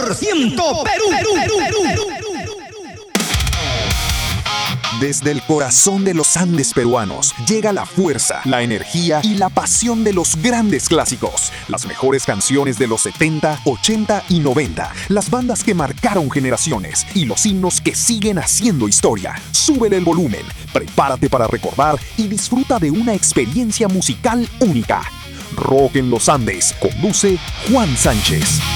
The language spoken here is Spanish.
Perú. Desde el corazón de los Andes peruanos llega la fuerza, la energía y la pasión de los grandes clásicos. Las mejores canciones de los 70, 80 y 90. Las bandas que marcaron generaciones y los himnos que siguen haciendo historia. Súbele el volumen, prepárate para recordar y disfruta de una experiencia musical única. Rock en los Andes, conduce Juan Sánchez.